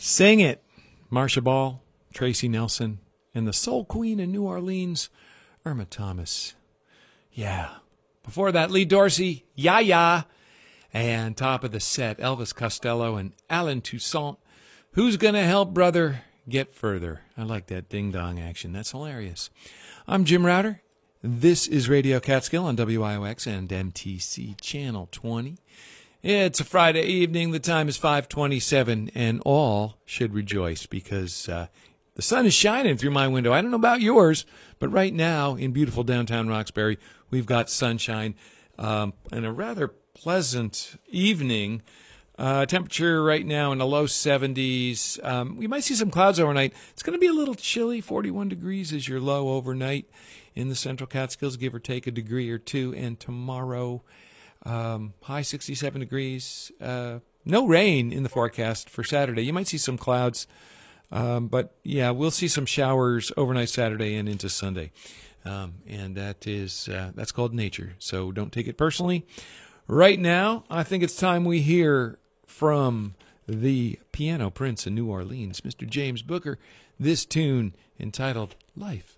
Sing It, Marcia Ball, Tracy Nelson, and the Soul Queen in New Orleans, Irma Thomas. Yeah. Before that, Lee Dorsey, Ya Ya. And top of the set, Elvis Costello and Alan Toussaint. Who's Gonna Help Brother Get Further? I like that ding-dong action. That's hilarious. I'm Jim Router. This is Radio Catskill on WIOX and MTC Channel 20. It's a Friday evening. The time is 5:27, and all should rejoice because the sun is shining through my window. I don't know about yours, but right now in beautiful downtown Roxbury, we've got sunshine and a rather pleasant evening. Temperature right now in the low 70s. We might see some clouds overnight. It's going to be a little chilly. 41 degrees is your low overnight in the Central Catskills, give or take a degree or two. And tomorrow, high 67 degrees. No rain in the forecast for Saturday. You might see some clouds, but yeah, we'll see some showers overnight Saturday and into Sunday. And that's called nature. So don't take it personally. Right now, I think it's time we hear from the piano prince in New Orleans, Mr. James Booker, this tune entitled Life